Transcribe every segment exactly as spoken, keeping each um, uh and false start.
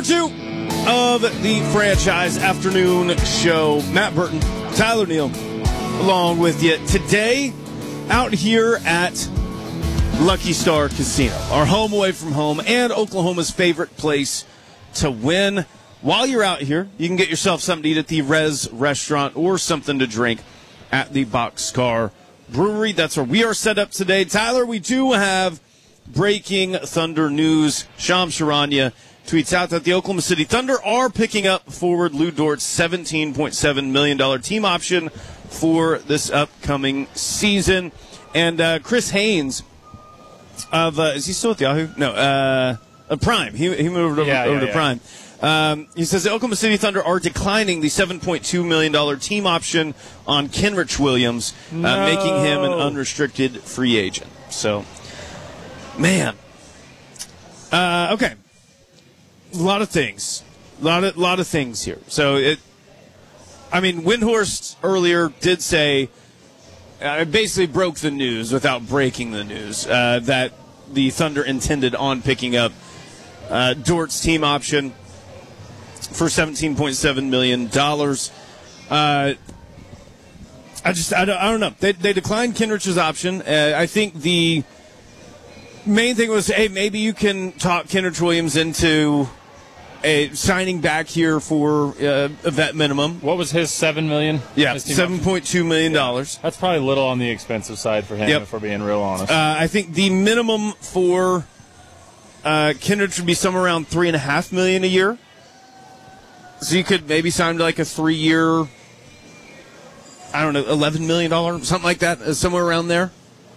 two of the Franchise Afternoon Show. Matt Burton, Tyler Neal, along with you today out here at Lucky Star Casino, our home away from home and Oklahoma's favorite place to win. While you're out here, you can get yourself something to eat at the Rez Restaurant or something to drink at the Boxcar Brewery. That's where we are set up today. Tyler, we do have breaking Thunder news. Shams Charania tweets out that the Oklahoma City Thunder are picking up forward Lou Dort's seventeen point seven million dollars team option for this upcoming season. And uh, Chris Haynes of, uh, is he still at Yahoo? No, uh, uh, Prime. He, he moved over, yeah, over yeah, to yeah. Prime. Um, he says the Oklahoma City Thunder are declining the seven point two million dollars team option on Kenrich Williams, uh, no. making him an unrestricted free agent. So, man. Uh, okay. A lot of things. A lot of, lot of things here. So, it, I mean, Windhorst earlier did say, uh, basically broke the news without breaking the news, uh, that the Thunder intended on picking up uh, Dort's team option for seventeen point seven million dollars. Uh, I just, I don't, I don't know. They, they declined Kenrich's option. Uh, I think the main thing was, hey, maybe you can talk Kenrich Williams into a signing back here for uh, a vet minimum. What was his seven million? Yeah, seven point two million dollars. Yeah. That's probably a little on the expensive side for him, yep. if we're being real honest. Uh, I think the minimum for uh, Kenrich would be somewhere around three and a half million a year. So you could maybe sign to like a three-year, I don't know, eleven million dollars, something like that, somewhere around there.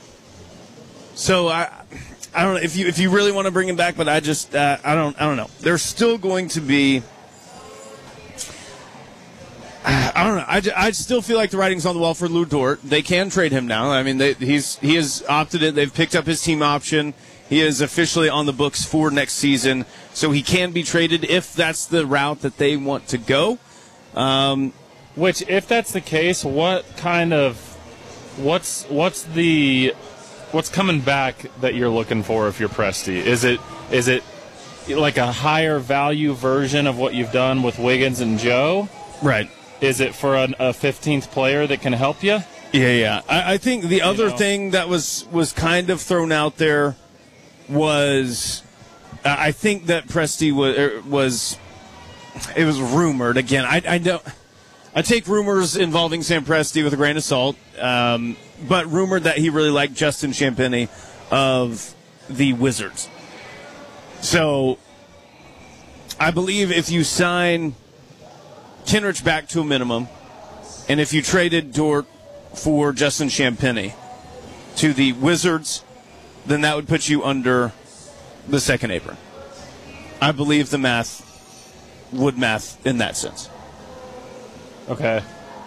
So I, I don't know if you if you really want to bring him back, but I just uh, I don't I don't know. There's still going to be. I don't know. I, I still feel like the writing's on the wall for Lou Dort. They can trade him now. I mean, they, he's he has opted in. They've picked up his team option. He is officially on the books for next season, so he can be traded if that's the route that they want to go. Um, Which, if that's the case, what kind of what's what's the what's coming back that you're looking for if you're Presti? Is it is it like a higher value version of what you've done with Wiggins and Joe? right. Is it for an, a fifteenth player that can help you? Yeah, yeah. I, I think the other know? thing that was was kind of thrown out there was, uh, I think that Presti was er, was it was rumored again. I I don't. I take rumors involving Sam Presti with a grain of salt, um, but rumored that he really liked Justin Champagnie of the Wizards. So, I believe if you sign Kenrich back to a minimum, and if you traded Dort for Justin Champagnie to the Wizards, then that would put you under the second apron. I believe the math would math in that sense. Okay.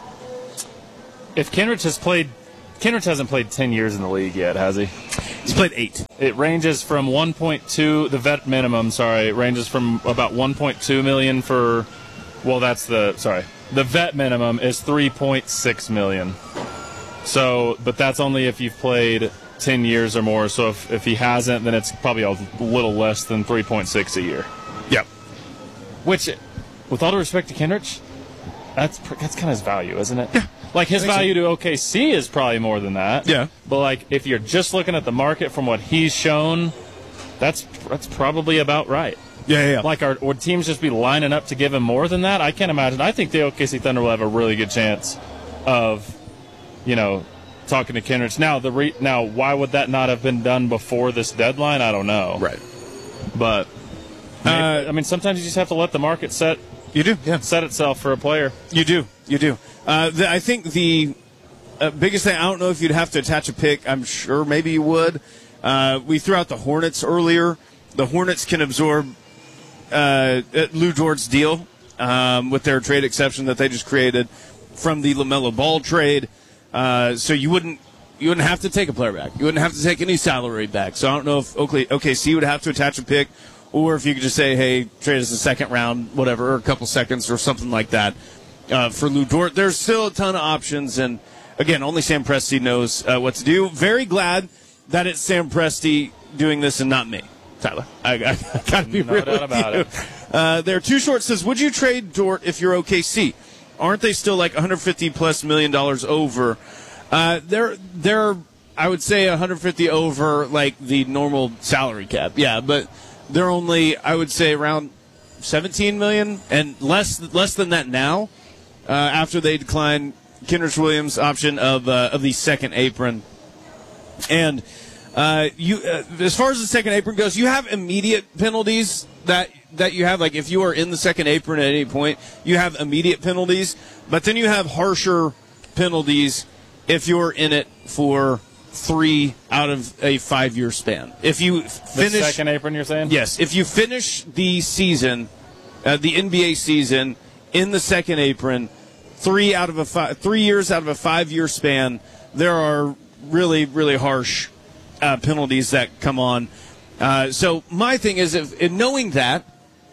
If Kenrich has played, Kenrich hasn't played ten years in the league yet, has he? He's played eight. It ranges from one point two, the vet minimum, sorry, it ranges from about one point two million for, well, that's the, sorry, the vet minimum is three point six million. So, but that's only if you've played ten years or more. So if, if he hasn't, then it's probably a little less than three point six a year. Yep. Which, with all due respect to Kenrich, That's that's kind of his value, isn't it? Yeah. Like, his value so. to O K C is probably more than that. Yeah. But, like, if you're just looking at the market from what he's shown, that's that's probably about right. Yeah, yeah. yeah. Like, are, would teams just be lining up to give him more than that? I can't imagine. I think the O K C Thunder will have a really good chance of, you know, talking to Kenrich. Now, the re- now, why would that not have been done before this deadline? I don't know. Right. But, uh, I mean, sometimes you just have to let the market set You do, yeah. set itself for a player. You do, you do. Uh, the, I think the uh, biggest thing, I don't know if you'd have to attach a pick. I'm sure maybe you would. Uh, we threw out the Hornets earlier. The Hornets can absorb uh, Lou Dort's deal um, with their trade exception that they just created from the LaMelo Ball trade. Uh, so you wouldn't you wouldn't have to take a player back. You wouldn't have to take any salary back. So I don't know if Oakley, O K C would have to attach a pick, or if you could just say, hey, trade us a second round, whatever, or a couple seconds or something like that uh, for Lou Dort. There's still a ton of options, and, again, only Sam Presti knows uh, what to do. Very glad that it's Sam Presti doing this and not me, Tyler. I, I, I got to be no real doubt with about you. it. Uh, there, Too Short says, would you trade Dort if you're O K C? Aren't they still like one hundred fifty plus million dollars over? Uh, they're they're I would say one hundred fifty over like the normal salary cap. Yeah, but they're only I would say around seventeen million and less less than that now. Uh, after they decline Kenrich Williams' option of uh, of the second apron, and uh, you uh, as far as the second apron goes, you have immediate penalties that. that you have, like if you are in the second apron at any point, you have immediate penalties, but then you have harsher penalties if you're in it for three out of a five-year span. If you finish... The second apron, you're saying? Yes. If you finish the season, uh, the N B A season, in the second apron, three out of a five, three years out of a five-year span, there are really, really harsh uh, penalties that come on. Uh, so my thing is, if in knowing that,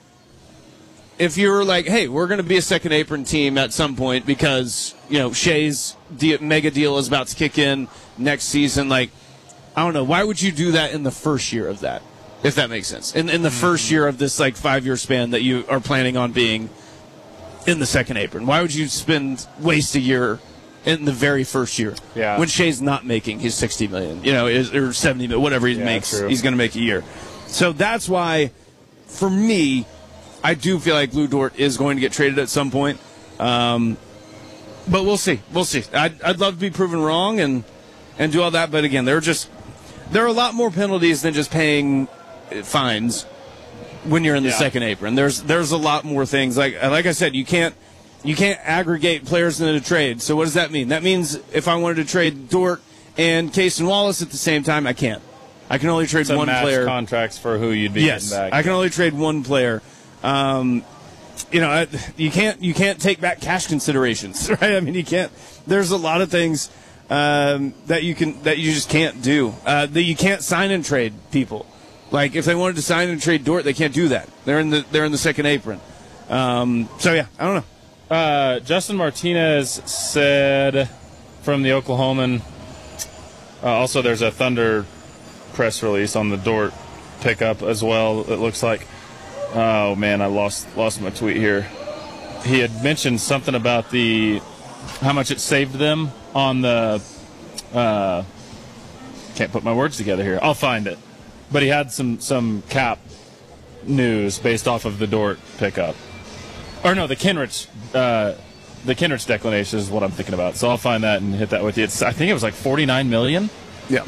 if you're like, hey, we're going to be a second apron team at some point because, you know, Shea's de- mega deal is about to kick in next season, like, I don't know, why would you do that in the first year of that, if that makes sense? In, in the mm-hmm. first year of this, like, five-year span that you are planning on being in the second apron. Why would you spend, waste a year in the very first year yeah. when Shea's not making his sixty million dollars, you know, is, or seventy million dollars, whatever he yeah, makes, true. he's going to make a year. So that's why, for me, I do feel like Lou Dort is going to get traded at some point. Um, but we'll see. We'll see. I'd, I'd love to be proven wrong and, and do all that. But, again, there are just there are a lot more penalties than just paying fines when you're in the yeah. second apron. There's there's a lot more things. Like like I said, you can't you can't aggregate players into a trade. So what does that mean? That means if I wanted to trade Dort and Cason Wallace at the same time, I can't. I can only trade so one match player. Contracts for who you'd be yes, getting back. I can only trade one player. Um, you know, you can't you can't take back cash considerations, right? I mean, you can't. There's a lot of things um, that you can that you just can't do. Uh, that you can't sign and trade people. Like if they wanted to sign and trade Dort, they can't do that. They're in the they're in the second apron. Um, so yeah, I don't know. Uh, Justin Martinez said from the Oklahoman. Uh, also, there's a Thunder press release on the Dort pickup as well. It looks like. Oh man, I lost lost my tweet here. He had mentioned something about the how much it saved them on the. Uh, can't put my words together here. I'll find it. But he had some some cap news based off of the Dort pickup, or no, the Kenrich uh, the Kenrich declination is what I'm thinking about. So I'll find that and hit that with you. It's I think it was like forty-nine million. Yeah.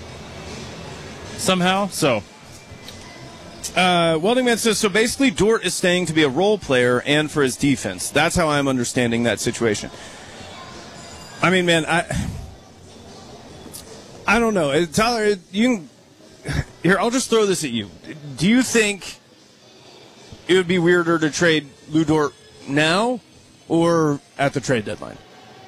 Somehow, so. Uh, Welding Man says, so basically Dort is staying to be a role player and for his defense. That's how I'm understanding that situation. I mean, man, I I don't know. Tyler, you can, here, I'll just throw this at you. Do you think it would be weirder to trade Lou Dort now or at the trade deadline?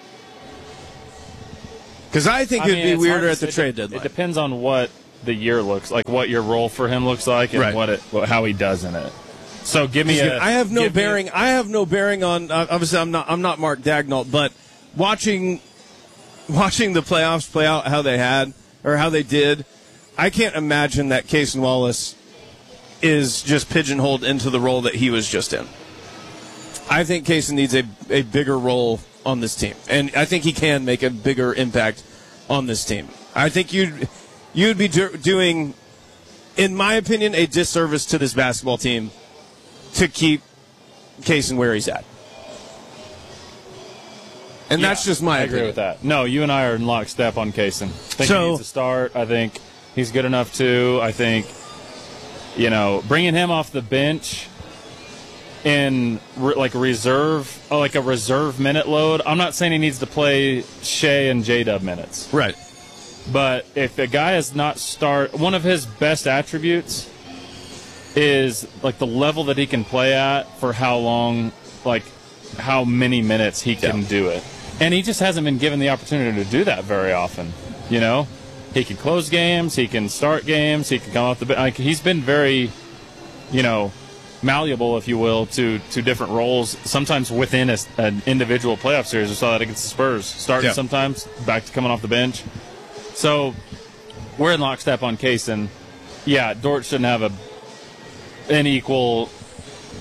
Because I think I it would mean, be weirder to, at the it, trade deadline. It depends on what the year looks like, what your role for him looks like, and right. what it, what, how he does in it. So give me a. I have no give bearing. A, I have no bearing on. Uh, obviously, I'm not. I'm not Mark Dagnall, but watching, watching the playoffs play out how they had or how they did, I can't imagine that Cason Wallace is just pigeonholed into the role that he was just in. I think Cason needs a a bigger role on this team, and I think he can make a bigger impact on this team. I think you'd. You'd be do- doing, in my opinion, a disservice to this basketball team to keep Cason where he's at. And yeah, that's just my I opinion. agree with that. No, you and I are in lockstep on Cason. I think so, he needs to start. I think he's good enough too. I think, you know, bringing him off the bench in re- like reserve, oh, like a reserve minute load. I'm not saying he needs to play Shea and J-Dub minutes. Right. But if a guy is not start, one of his best attributes is like the level that he can play at for how long, like how many minutes he can yeah. do it. And he just hasn't been given the opportunity to do that very often. You know, he can close games, he can start games, he can come off the bench. Like, he's been very, you know, malleable, if you will, to, to different roles, sometimes within a, an individual playoff series. We saw that against the Spurs. Starting yeah. sometimes, back to coming off the bench. So we're in lockstep on Cason. Yeah, Dort shouldn't have a an equal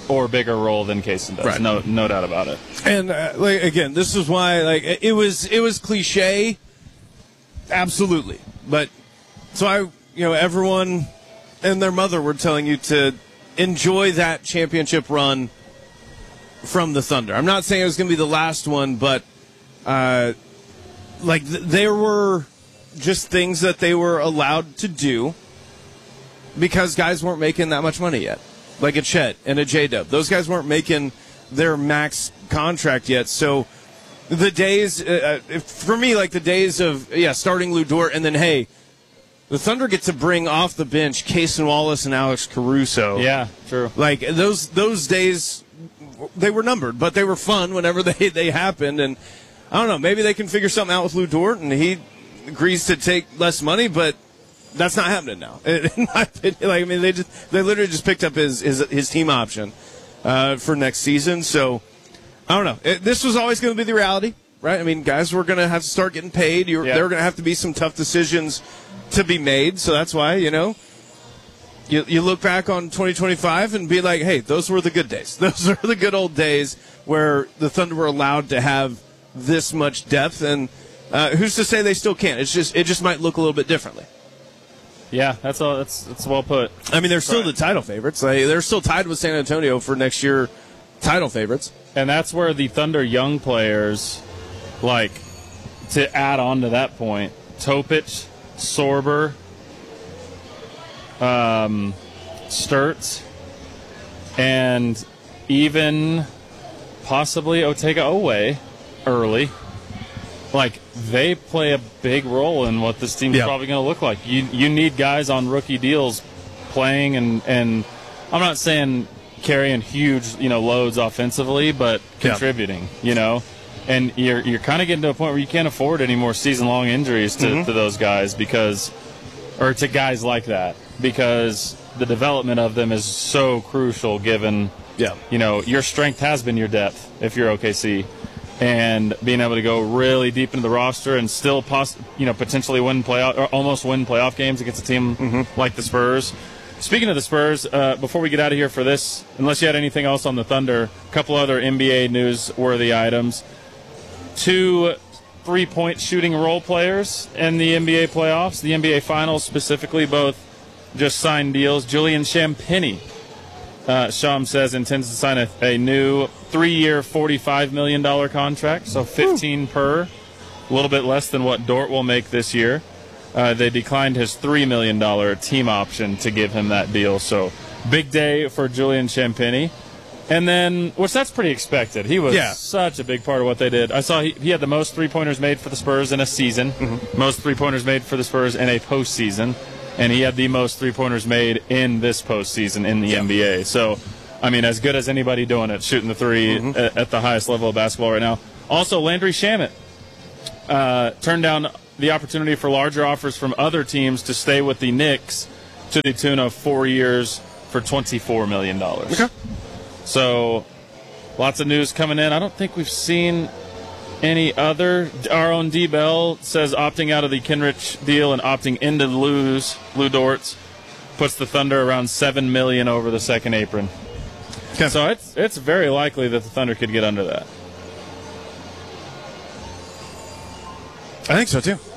or bigger role than Kaysen does. Right. No, no doubt about it. And uh, like again, this is why like it was it was cliche, absolutely. But so I, you know, everyone and their mother were telling you to enjoy that championship run from the Thunder. I'm not saying it was going to be the last one, but uh, like th- there were just things that they were allowed to do because guys weren't making that much money yet. Like a Chet and a J-Dub. Those guys weren't making their max contract yet. So the days, uh, for me, like the days of, yeah, starting Lou Dort and then, hey, the Thunder get to bring off the bench Kaysen Wallace and Alex Caruso. Yeah, true. Like those those days, they were numbered, but they were fun whenever they, they happened. And I don't know, maybe they can figure something out with Lou Dort and he agrees to take less money, but that's not happening now. In my opinion, like I mean, they just they literally just picked up his his, his team option uh, for next season. So I don't know. It, this was always going to be the reality, right? I mean, guys were going to have to start getting paid. You're, yeah. There were going to have to be some tough decisions to be made. So that's why you know you you look back on twenty twenty-five and be like, hey, those were the good days. Those are the good old days where the Thunder were allowed to have this much depth. And uh, who's to say they still can't? It's just it just might look a little bit differently. Yeah, that's all. That's that's well put. I mean, they're still Right. the title favorites. Like, they're still tied with San Antonio for next year title favorites. And that's where the Thunder young players, like, to add on to that point, Topic, Sorber, um, Sturts, and even possibly Otega Owe early. Like, they play a big role in what this team's Yeah. probably going to look like. You you need guys on rookie deals playing, and, and I'm not saying carrying huge, you know, loads offensively, but contributing, you know. And you're you're kind of getting to a point where you can't afford any more season-long injuries to, Mm-hmm. to those guys because, or to guys like that, because the development of them is so crucial given, Yeah. you know, your strength has been your depth if you're O K C. And being able to go really deep into the roster and still, poss- you know, potentially win playoff or almost win playoff games against a team Mm-hmm. like the Spurs. Speaking of the Spurs, uh, before we get out of here for this, unless you had anything else on the Thunder, a couple other N B A newsworthy items. Two three-point shooting role players in the N B A playoffs, the N B A Finals specifically, both just signed deals. Julian Champagnie. Uh, Sham says intends to sign a, a new three-year, forty-five million dollars contract, so fifteen per, a little bit less than what Dort will make this year. Uh, they declined his three million dollars team option to give him that deal, so big day for Julian Champagnie. And then, which that's pretty expected. He was Yeah. such a big part of what they did. I saw he, he had the most three-pointers made for the Spurs in a season, Mm-hmm. most three-pointers made for the Spurs in a postseason. And he had the most three-pointers made in this postseason in the Yeah. N B A. So, I mean, as good as anybody doing it, shooting the three Mm-hmm. at, at the highest level of basketball right now. Also, Landry Shamet uh, turned down the opportunity for larger offers from other teams to stay with the Knicks to the tune of four years for twenty-four million dollars. Okay. So, lots of news coming in. I don't think we've seen any other. Our own D. Bell says opting out of the Kenrich deal and opting into Lou's, Lou Dort's, puts the Thunder around seven million dollars over the second apron. Okay. So it's it's very likely that the Thunder could get under that. I think so too.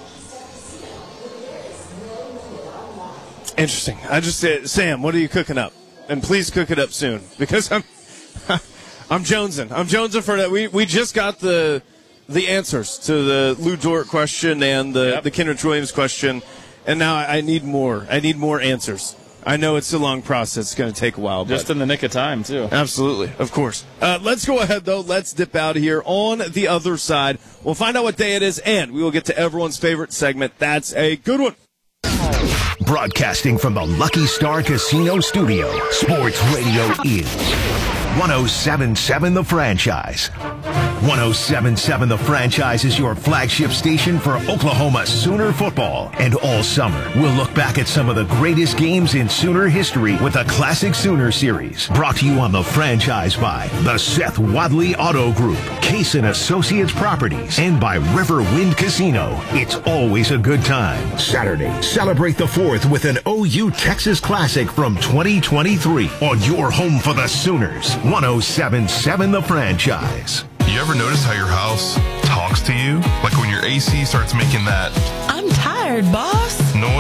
Interesting. I just said, Sam, what are you cooking up? And please cook it up soon because I'm I'm jonesing. I'm jonesing for that. We we just got the the answers to the Lou Dort question and the Yep. the Kenrich Williams question, and now I, I need more. I need more answers. I know it's a long process. It's going to take a while, but Just in the nick of time, too. absolutely, of course. Uh, let's go ahead, though. Let's dip out of here. On the other side, we'll find out what day it is, and we will get to everyone's favorite segment. That's a good one. Broadcasting from the Lucky Star Casino Studio, Sports Radio is one oh seven point seven The Franchise. one oh seven point seven The Franchise is your flagship station for Oklahoma Sooner football. And all summer, we'll look back at some of the greatest games in Sooner history with a Classic Sooner series. Brought to you on The Franchise by the Seth Wadley Auto Group, Case and Associates Properties, and by Riverwind Casino. It's always a good time. Saturday, celebrate the fourth with an O U Texas Classic from twenty twenty-three on your home for the Sooners. one oh seven point seven The Franchise. You ever notice how your house talks to you? Like when your A C starts making that I'm tired, boss. noise?